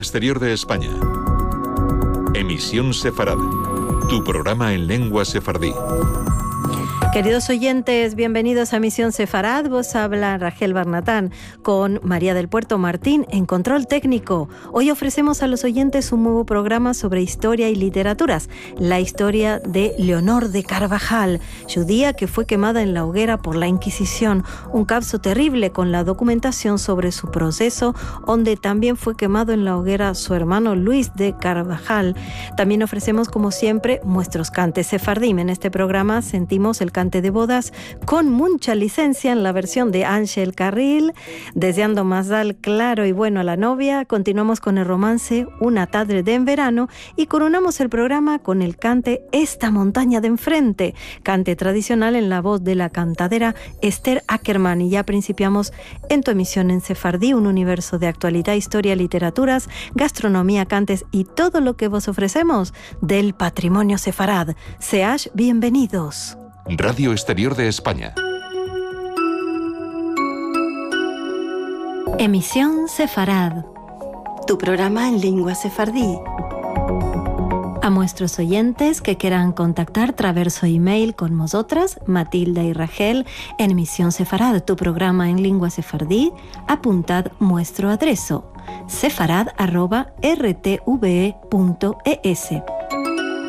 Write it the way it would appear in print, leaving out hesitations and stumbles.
Exterior de España. Emisión Sefarad, tu programa en lengua sefardí. Queridos oyentes, bienvenidos a Misión Sefarad. Vos habla Rachel Barnatán con María del Puerto Martín en control técnico. Hoy ofrecemos a los oyentes un nuevo programa sobre historia y literaturas. La historia de Leonor de Carvajal, judía que fue quemada en la hoguera por la Inquisición. Un caso terrible con la documentación sobre su proceso, donde también fue quemado en la hoguera su hermano Luis de Carvajal. También ofrecemos, como siempre, nuestros cantes sefardim. En este programa sentimos el cante de bodas con mucha licencia en la versión de Ángel Carril, deseando Mazdal claro y bueno a la novia. Continuamos con el romance Una tarde de en verano y coronamos el programa con el cante Esta montaña de enfrente, cante tradicional en la voz de la cantadera Esther Ackerman. Y ya principiamos en tu emisión en Sefardí, un universo de actualidad, historia, literaturas, gastronomía, cantes y todo lo que vos ofrecemos del patrimonio sefarad. Seáis bienvenidos. Radio Exterior de España. Emisión Sefarad, tu programa en lengua sefardí. A nuestros oyentes que quieran contactar traverso email con nosotras, Matilda y Rachel, en Emisión Sefarad, tu programa en lengua sefardí, apuntad nuestro adreso, sefarad@rtve.es.